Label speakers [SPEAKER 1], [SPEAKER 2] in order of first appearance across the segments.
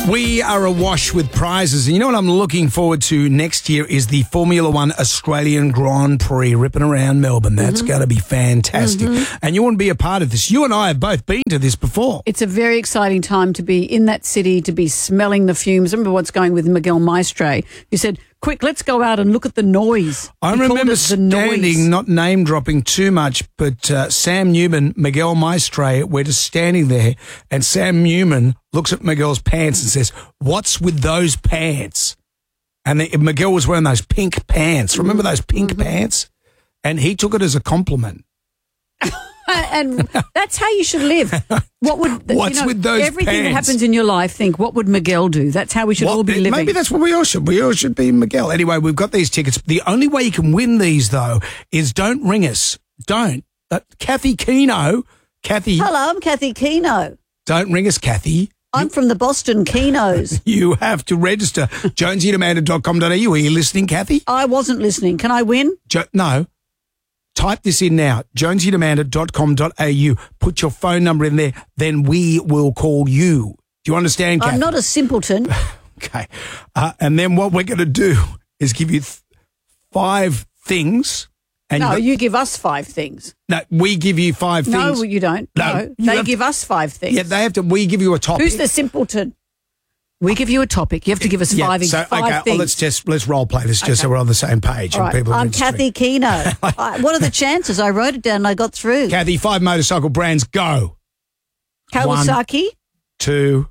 [SPEAKER 1] We are awash with prizes. And you know what I'm looking forward to next year is the Formula One Australian Grand Prix ripping around Melbourne. That's going to be fantastic. And you want to be a part of this. You and I have both been to this before.
[SPEAKER 2] It's a very exciting time to be in that city, to be smelling the fumes. Remember what's going with Miguel Maestre, who said, quick, let's go out and look at the noise.
[SPEAKER 1] I remember standing, not name dropping too much, but Sam Newman, Miguel Maestre, we're just standing there, and Sam Newman looks at Miguel's pants and says, "What's with those pants?" And Miguel was wearing those pink pants. Remember those pink pants? And he took it as a compliment.
[SPEAKER 2] And that's how you should live.
[SPEAKER 1] What's with those
[SPEAKER 2] everything
[SPEAKER 1] pants?
[SPEAKER 2] that happens in your life, think, what would Miguel do? That's how we should all be living.
[SPEAKER 1] Maybe that's what we all should. We all should be Miguel. Anyway, we've got these tickets. The only way you can win these, though, is don't ring us. Don't. Kathy Keno. Kathy.
[SPEAKER 2] Hello, I'm Kathy Keno.
[SPEAKER 1] Don't ring us, Kathy.
[SPEAKER 2] I'm from the Boston Kenos.
[SPEAKER 1] You have to register. jonesyandamanda.com.au. Are you listening, Kathy?
[SPEAKER 2] I wasn't listening. Can I win?
[SPEAKER 1] No. Type this in now, jonesyandamanda.com.au. Put your phone number in there, then we will call you. Do you understand, Kathy?
[SPEAKER 2] I'm not a simpleton.
[SPEAKER 1] Okay. And then what we're going to do is give you 5 things. And
[SPEAKER 2] no, you give us 5 things.
[SPEAKER 1] No, we give you 5 things.
[SPEAKER 2] No, you don't. No, they give us 5 things.
[SPEAKER 1] Yeah, they have to. We give you a topic.
[SPEAKER 2] Who's the simpleton? We give you a topic. You have to give us 5 things.
[SPEAKER 1] Okay, let's role play this just so we're on the same page.
[SPEAKER 2] All right.
[SPEAKER 1] And people
[SPEAKER 2] I'm Kathy Keno. What are the chances? I wrote it down and I got through.
[SPEAKER 1] Kathy, 5 motorcycle brands, go.
[SPEAKER 2] Kawasaki.
[SPEAKER 1] 1, 2.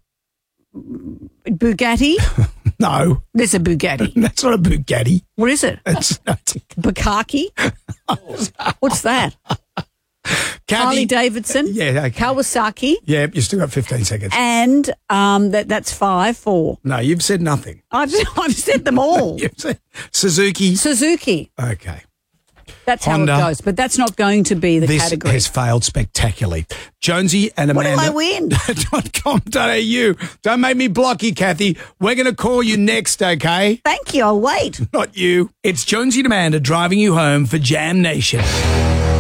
[SPEAKER 2] Bugatti.
[SPEAKER 1] No.
[SPEAKER 2] There's a Bugatti.
[SPEAKER 1] That's not a Bugatti.
[SPEAKER 2] What is it? Bukaki. What's that?
[SPEAKER 1] Kathy,
[SPEAKER 2] Harley Davidson.
[SPEAKER 1] Yeah. Okay.
[SPEAKER 2] Kawasaki.
[SPEAKER 1] Yeah, you still got 15 seconds.
[SPEAKER 2] And that's 5, 4.
[SPEAKER 1] No, you've said nothing.
[SPEAKER 2] I've said them all.
[SPEAKER 1] You've said Suzuki.
[SPEAKER 2] Okay. That's
[SPEAKER 1] Honda.
[SPEAKER 2] how it goes, but that's not going to be the category.
[SPEAKER 1] This has failed spectacularly. Jonesy and Amanda.
[SPEAKER 2] What do I win?
[SPEAKER 1] .com.au. Don't make me block you, Kathy. We're going to call you next, okay?
[SPEAKER 2] Thank you. I'll wait.
[SPEAKER 1] Not you. It's Jonesy and Amanda driving you home for Jam Nation.